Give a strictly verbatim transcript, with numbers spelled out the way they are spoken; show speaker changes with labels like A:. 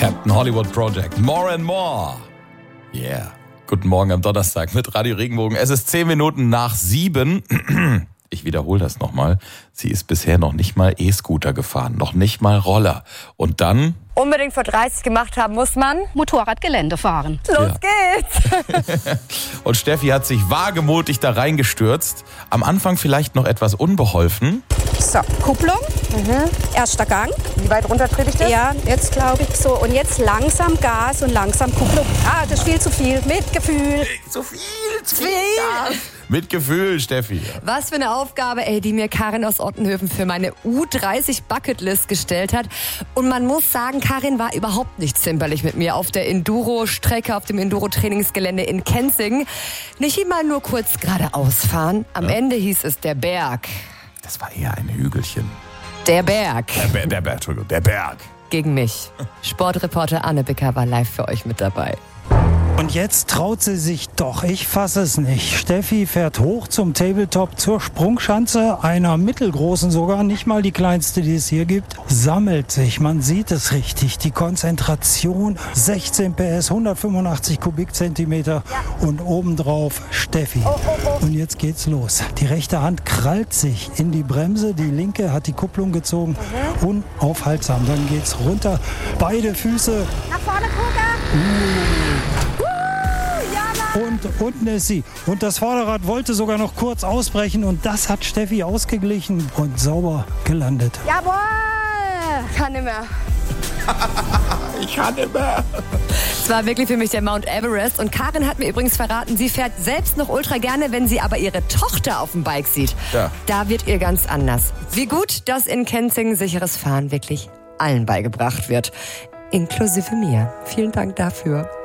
A: Captain Hollywood Project. More and more. Yeah. Guten Morgen am Donnerstag mit Radio Regenbogen. Es ist zehn Minuten nach sieben. Ich wiederhole das nochmal. Sie ist bisher noch nicht mal E-Scooter gefahren, noch nicht mal Roller. Und dann...
B: Unbedingt vor dreißig gemacht haben muss man
C: Motorradgelände fahren.
B: Los
A: Ja.
B: geht's!
A: Und Steffi hat sich wagemutig da reingestürzt. Am Anfang vielleicht noch etwas unbeholfen.
C: So, Kupplung, mhm. Erster Gang.
B: Wie weit runter trete ich das?
C: Ja, jetzt glaube ich so. Und jetzt langsam Gas und langsam Kupplung. Ah, das ist viel zu viel. Mit Gefühl.
A: Zu viel, zu viel. Mit Gefühl, Steffi.
D: Was für eine Aufgabe, ey, die mir Karin aus Ottenhöfen für meine U dreißig Bucketlist gestellt hat. Und man muss sagen, Karin war überhaupt nicht zimperlich mit mir auf der Enduro-Strecke, auf dem Enduro-Trainingsgelände in Kenzingen. Nicht immer nur kurz geradeaus fahren. Am ja. Ende hieß es der Berg.
A: Das war eher ein Hügelchen.
D: Der Berg.
A: Der, Ber- der Berg, Entschuldigung, der Berg.
D: Gegen mich. Sportreporter Anne Bicker war live für euch mit dabei.
E: Und jetzt traut sie sich doch, ich fasse es nicht. Steffi fährt hoch zum Tabletop, zur Sprungschanze, einer mittelgroßen sogar, nicht mal die kleinste, die es hier gibt, sammelt sich, man sieht es richtig, die Konzentration, sechzehn P S, hundertfünfundachtzig Kubikzentimeter und obendrauf Steffi. Und jetzt geht's los. Die rechte Hand krallt sich in die Bremse, die linke hat die Kupplung gezogen, unaufhaltsam. Dann geht's runter, beide Füße.
C: Nach vorne gucken.
E: Und unten ist sie. Und das Vorderrad wollte sogar noch kurz ausbrechen. Und das hat Steffi ausgeglichen und sauber gelandet.
C: Jawohl! Kann nicht mehr.
A: Ich kann nicht mehr.
D: Es war wirklich für mich der Mount Everest. Und Karin hat mir übrigens verraten, sie fährt selbst noch ultra gerne, wenn sie aber ihre Tochter auf dem Bike sieht.
A: Ja.
D: Da wird ihr ganz anders. Wie gut, dass in Kenzingen sicheres Fahren wirklich allen beigebracht wird. Inklusive mir. Vielen Dank dafür.